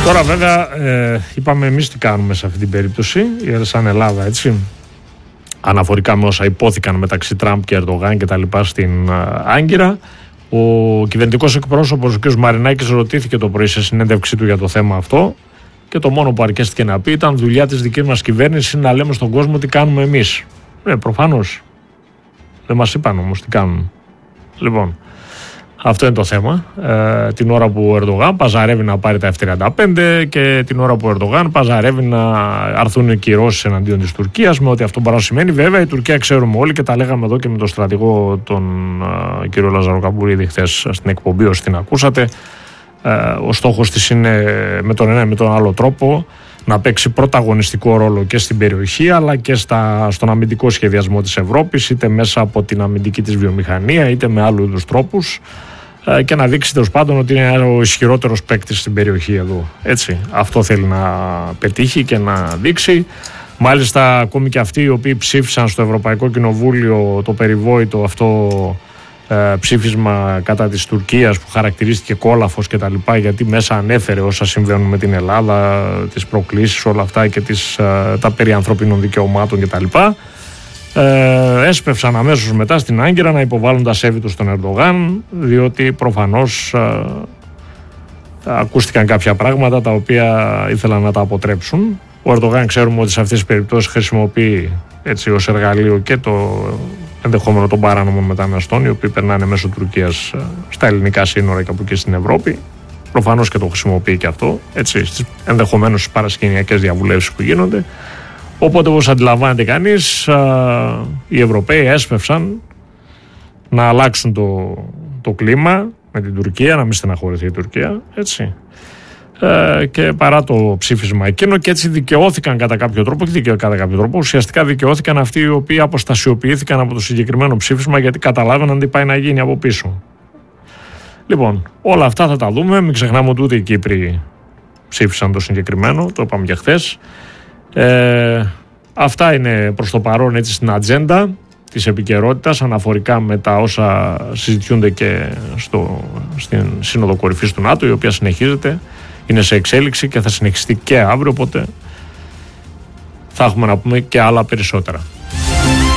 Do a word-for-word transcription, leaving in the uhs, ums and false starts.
Τώρα βέβαια ε, είπαμε εμείς τι κάνουμε σε αυτή την περίπτωση, σαν Ελλάδα, έτσι, αναφορικά με όσα υπόθηκαν μεταξύ Τραμπ και Ερντογάν και τα λοιπά στην α, Άγκυρα. Ο κυβερνητικός εκπρόσωπος ο κ. Μαρινάκης ρωτήθηκε το πρωί σε συνέντευξή του για το θέμα αυτό και το μόνο που αρκέστηκε να πει ήταν δουλειά της δικής μας κυβέρνησης να λέμε στον κόσμο τι κάνουμε εμείς. Ναι, προφανώς. Δεν μας είπαν όμως τι κάνουν. Λοιπόν, αυτό είναι το θέμα. Ε, την ώρα που ο Ερντογάν παζαρεύει να πάρει τα εφ τριάντα πέντε και την ώρα που ο Ερντογάν παζαρεύει να αρθούν οι κυρώσεις εναντίον της Τουρκίας, με ό,τι αυτό μπορεί να σημαίνει. Βέβαια, η Τουρκία ξέρουμε όλοι και τα λέγαμε εδώ και με τον στρατηγό τον uh, κύριο Λαζαροκαμπούρη χθες στην εκπομπή, όσοι την ακούσατε. Uh, ο στόχος της είναι με τον ένα ή με τον άλλο τρόπο να παίξει πρωταγωνιστικό ρόλο και στην περιοχή αλλά και στα, στον αμυντικό σχεδιασμό της Ευρώπης, είτε μέσα από την αμυντική της βιομηχανία είτε με άλλου είδους τρόπους, και να δείξει τέλος πάντων ότι είναι ο ισχυρότερος παίκτης στην περιοχή εδώ. Έτσι, αυτό θέλει να πετύχει και να δείξει. Μάλιστα, ακόμη και αυτοί οι οποίοι ψήφισαν στο Ευρωπαϊκό Κοινοβούλιο το περιβόητο αυτό ε, ψήφισμα κατά της Τουρκίας που χαρακτηρίστηκε κόλαφος και τα λοιπά, γιατί μέσα ανέφερε όσα συμβαίνουν με την Ελλάδα, τις προκλήσεις, όλα αυτά και τις, ε, τα περί ανθρωπίνων δικαιωμάτων και τα λοιπά. Ε, έσπευσαν αμέσως μετά στην Άγκυρα να υποβάλουν τα σέβη τους στον Ερντογάν, διότι προφανώς ε, ακούστηκαν κάποια πράγματα τα οποία ήθελαν να τα αποτρέψουν. Ο Ερντογάν ξέρουμε ότι σε αυτές τις περιπτώσεις χρησιμοποιεί έτσι ως εργαλείο και το ενδεχόμενο των παράνομων μεταναστών, οι οποίοι περνάνε μέσω Τουρκίας στα ελληνικά σύνορα και από εκεί στην Ευρώπη. Προφανώς και το χρησιμοποιεί και αυτό, έτσι, στις ενδεχομένως στις παρασκηνιακές διαβουλεύσεις που γίνονται. Οπότε, όπως αντιλαμβάνεται κανείς, οι Ευρωπαίοι έσπευσαν να αλλάξουν το, το κλίμα με την Τουρκία, να μην στεναχωρηθεί η Τουρκία, έτσι. Ε, και παρά το ψήφισμα εκείνο, και έτσι δικαιώθηκαν κατά κάποιο τρόπο, και δικαιώθηκαν κατά κάποιο τρόπο, ουσιαστικά δικαιώθηκαν αυτοί οι οποίοι αποστασιοποιήθηκαν από το συγκεκριμένο ψήφισμα, γιατί καταλάβαιναν τι πάει να γίνει από πίσω. Λοιπόν, όλα αυτά θα τα δούμε. Μην ξεχνάμε ότι ούτε οι Κύπροι ψήφισαν το συγκεκριμένο, το είπαμε και χθες. Ε, αυτά είναι προς το παρόν έτσι στην ατζέντα της επικαιρότητας αναφορικά με τα όσα συζητιούνται και στο, στην Σύνοδο Κορυφής του ΝΑΤΟ, η οποία συνεχίζεται, είναι σε εξέλιξη και θα συνεχιστεί και αύριο, οπότε θα έχουμε να πούμε και άλλα περισσότερα.